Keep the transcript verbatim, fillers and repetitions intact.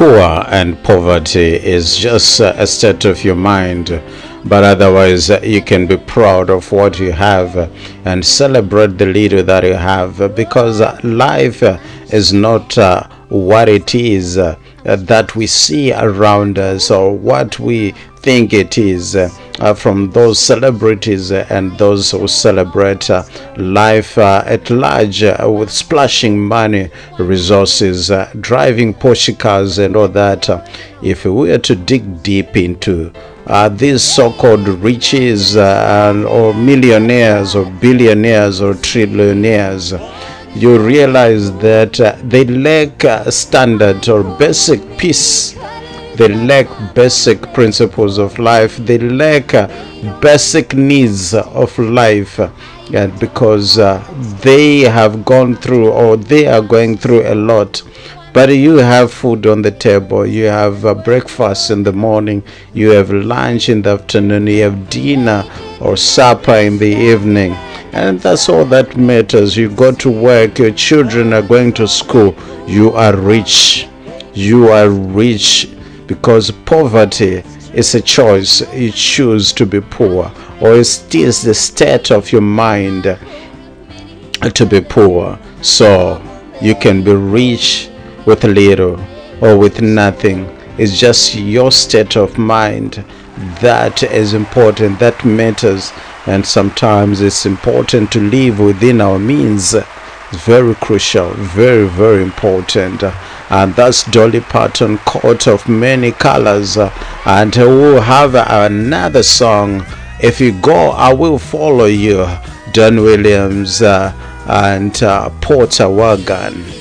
poor and poverty is just uh, a state of your mind, but otherwise uh, you can be proud of what you have uh, and celebrate the little that you have, uh, because uh, life uh, is not uh, what it is uh, uh, that we see around us or what we think it is. Uh, uh, from those celebrities uh, and those who celebrate uh, life uh, at large uh, with splashing money, resources, uh, driving Porsche cars and all that. Uh, if we were to dig deep into uh, these so-called riches uh, and, or millionaires or billionaires or trillionaires, you realize that uh, they lack uh, standard or basic peace. They lack basic principles of life. They lack uh, basic needs of life, uh, and because uh, they have gone through or they are going through a lot. But you have food on the table, you have uh, breakfast in the morning, you have lunch in the afternoon, you have dinner or supper in the evening, and that's all that matters. You go to work, your children are going to school, you are rich. You are rich. Because poverty is a choice. You choose to be poor, or it is the state of your mind to be poor. So you can be rich with little or with nothing. It's just your state of mind that is important, that matters. And sometimes it's important to live within our means. It's very crucial, very, very important. And that's Dolly Parton, Coat of Many Colors. Uh, and we'll have another song, If You Go, I Will Follow You, Don Williams uh, and uh, Porter Wagon.